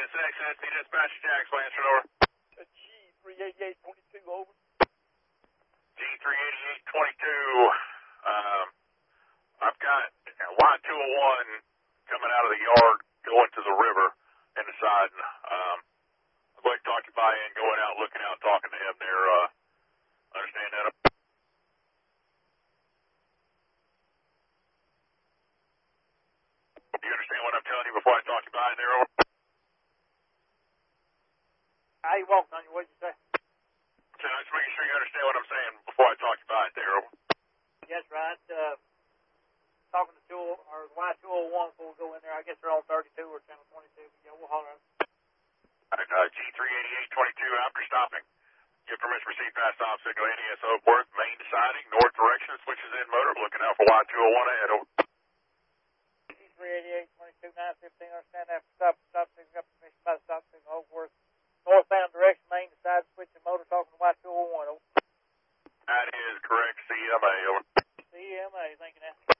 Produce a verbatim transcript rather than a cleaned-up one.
S X S, the dispatch Jax Lancer, over. G three eighty-eight twenty-two, over. G three eighty-eight twenty-two, um, I've got Y two oh one coming out of the yard, going to the river in the side. Um, I'd like to occupy and going out, looking out, talking to him there. Uh, understand that? Do you understand what I'm telling you before I talk you by in there, over? How you walking on your, what'd you say? So I'm just making sure you understand what I'm saying before I talk you by it there, over. Yes, right. Uh, talking to two, or Y two oh one before we go in there. I guess they're on thirty-two or channel twenty-two. But yeah, we'll holler at them. All right, uh, G three eighty-eight twenty-two, after stopping, give permission to proceed past stop signal N E S Oakworth, main deciding, north direction, switches in motor, looking out for Y two oh one ahead, over. G three eighty-eight twenty-two, nine fifteen, understand after stop, stop signal, got permission by stop signal Oakworth. Northbound direction, main deciding, switching motor, talking to Y two oh one, over. That is correct, C M A, over. C M A, thank you now.